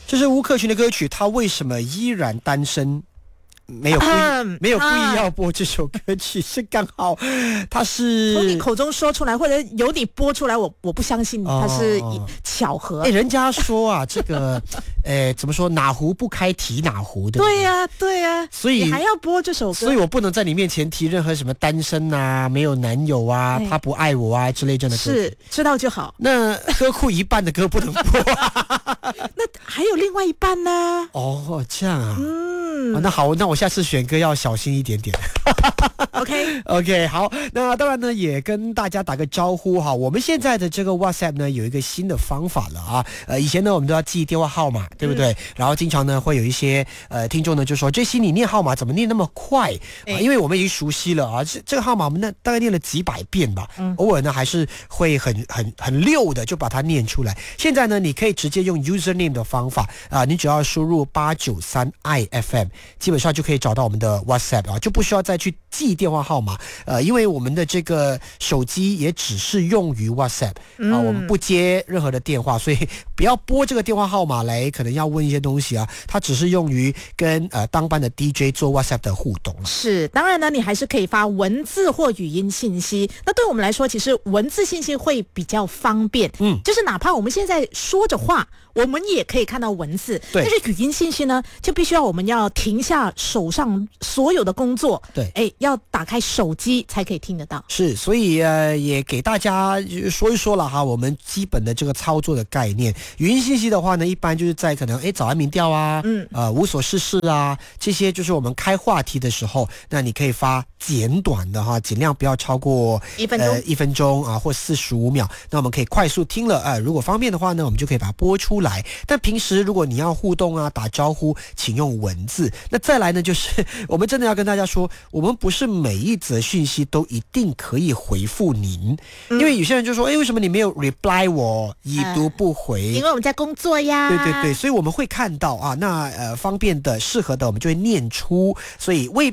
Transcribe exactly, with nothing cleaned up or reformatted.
这是吴克群的歌曲，他为什么依然单身？没有故意、嗯、没有故意要播这首歌曲，是刚好他是从你口中说出来，或者由你播出来，我我不相信它是巧合。 哎、哦，人家说啊，这个，呃，怎么说，哪壶不开提哪壶，对不对？ 对呀、啊，对呀、啊， 所以你还要播这首歌， 所以我不能在你面前提任何什么单身啊、没有男友啊、他不爱我啊之类这样的歌曲。 是，知道就好。 那歌库一半的歌不能播、啊， 那还有另外一半呢？ 哦，这样啊。 嗯、 啊，那好，那我下次选歌要小心一点点。 OK OK 好，那当然呢也跟大家打个招呼哈，我们现在的这个 WhatsApp 呢有一个新的方法了啊，呃以前呢我们都要记电话号码，对不对？嗯、然后经常呢会有一些呃听众呢就说，这些你念号码怎么念那么快啊？因为我们已经熟悉了啊，这这个号码我们呢大概念了几百遍吧，嗯、偶尔呢还是会很很很溜的就把它念出来。现在呢你可以直接用 username 的方法啊，你只要输入八九三 I F M， 基本上就可以找到我们的 WhatsApp 啊，就不需要再去记电话号码，呃，因为我们的这个手机也只是用于 WhatsApp 啊、嗯呃，我们不接任何的电话，所以不要拨这个电话号码来，可能要问一些东西啊，它只是用于跟呃当班的 D J 做 WhatsApp 的互动。 是，当然呢，你还是可以发文字或语音信息。那对我们来说，其实文字信息会比较方便，嗯，就是哪怕我们现在说着话，我们也可以看到文字， 对。 但是语音信息呢，就必须要我们要停下手上所有的工作， 对， 哎，要打开手机才可以听得到。 是，所以呃，也给大家说一说了哈，我们基本的这个操作的概念。语音信息的话呢，一般就是在可能哎早安民调啊，嗯，呃无所事事啊，这些就是我们开话题的时候，那你可以发简短的哈，尽量不要超过一分钟，呃一分钟啊，或四十五秒。那我们可以快速听了，呃，如果方便的话呢，我们就可以把它播出来。但平时如果你要互动啊、打招呼，请用文字。那再来呢，就是我们真的要跟大家说，我们不是每一则讯息都一定可以回复您，嗯、因为有些人就说，哎，为什么你没有 reply 我，已读不回？ 呃、因为我们在工作呀。 对对对，所以我们会看到啊，那呃方便的、适合的，我们就会念出，所以未